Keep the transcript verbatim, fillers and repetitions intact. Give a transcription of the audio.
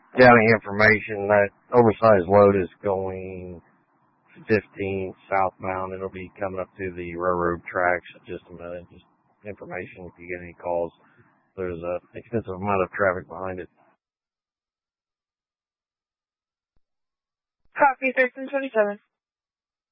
County information. That oversized load is going fifteen southbound. It'll be coming up to the railroad tracks in just a minute. Just information if you get any calls. There's an extensive amount of traffic behind it. Copy, thirteen twenty-seven.